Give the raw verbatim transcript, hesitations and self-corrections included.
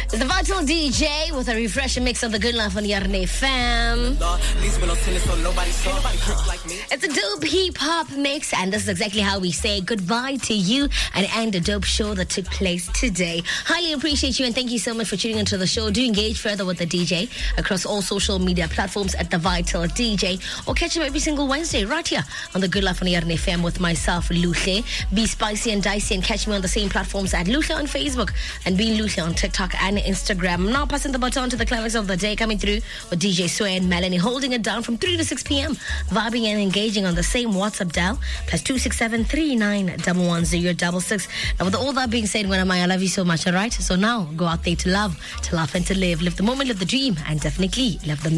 The Vital D J with a refreshing mix of the good life on Yarne Fam. It's a dope hip-hop mix, and this is exactly how we say goodbye to you and end a dope show that took place today. Highly appreciate you, and thank you so much for tuning into the show. Do engage further with the D J across all social media platforms at The Vital D J, or catch him every single Wednesday right here on the Good Life on Yarne Fam with myself, Luhle. Be spicy and dicey and catch me on the same platforms at Luhle on Facebook and Be Luhle on TikTok and Instagram. I'm now passing the baton to the climax of the day, coming through with D J Sway and Melanie, holding it down from three to six p.m, vibing and engaging on the same WhatsApp dial, plus two six seven three nine one one zero six six. Now, with all that being said, Gwenamai, I love you so much, all right? So now, go out there to love, to laugh and to live. Live the moment, live the dream, and definitely live the